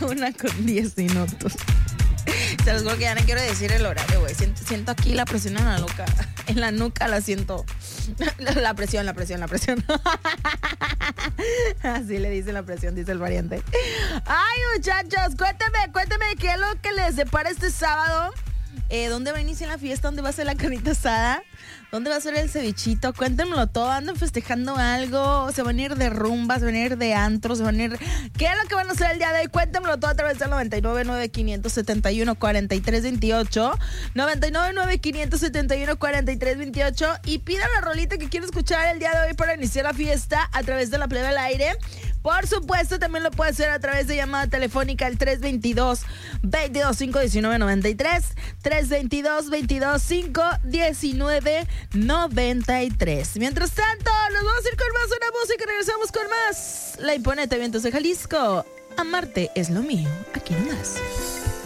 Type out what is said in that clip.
1:10. Se los juro que ya no quiero decir el horario, güey. Siento aquí la presión en la nuca. En la nuca la siento. La presión. Así le dice la presión, dice el variante. Ay, muchachos, cuéntame qué es lo que les depara este sábado. ¿Dónde va a iniciar la fiesta? ¿Dónde va a ser la carnita asada? ¿Dónde va a ser el cevichito? Cuéntenmelo todo. ¿Andan festejando algo? ¿Se van a ir de rumba? ¿Se van a ir de antro? ¿Se van a ir...? ¿Qué es lo que van a hacer el día de hoy? Cuéntenmelo todo a través del 9995714328. 9995714328. Y pidan la rolita que quiero escuchar el día de hoy para iniciar la fiesta a través de La Plebe al Aire. Por supuesto, también lo puede hacer a través de llamada telefónica al 322-225-1993. 322-225-1993. Mientras tanto, nos vamos a ir con más una música y regresamos con más. La imponente Vientos de Jalisco. Amarte es lo mío. Aquí nomás.